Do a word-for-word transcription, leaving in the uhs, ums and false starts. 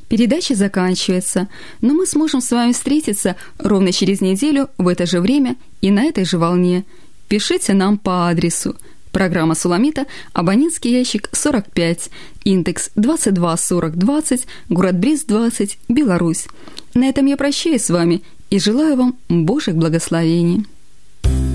Передача заканчивается, но мы сможем с вами встретиться ровно через неделю в это же время и на этой же волне. Пишите нам по адресу: программа «Суламита», абонентский ящик сорок пять, индекс двадцать два сорок двадцать, город Брест двадцать, Беларусь. На этом я прощаюсь с вами и желаю вам Божьих благословений.